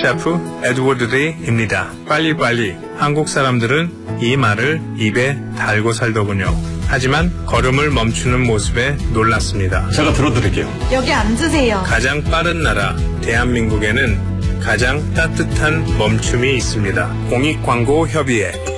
셰프 에드워드 데이입니다. 빨리빨리. 한국 사람들은 이 말을 입에 달고 살더군요. 하지만 걸음을 멈추는 모습에 놀랐습니다. 제가 들어드릴게요. 여기 앉으세요. 가장 빠른 나라 대한민국에는 가장 따뜻한 멈춤이 있습니다. 공익광고협의회